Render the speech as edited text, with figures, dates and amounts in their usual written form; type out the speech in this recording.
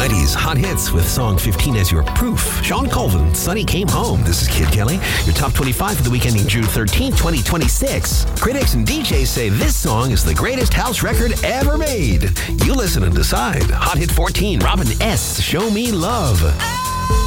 Freddy's Hot Hits with song 15 as your proof. Sean Colvin, Sonny Came Home. This is Kid Kelly. Your top 25 for the week ending June 13th, 2026. Critics and DJs say this song is the greatest house record ever made. You listen and decide. Hot Hit 14, Robin S., Show Me Love.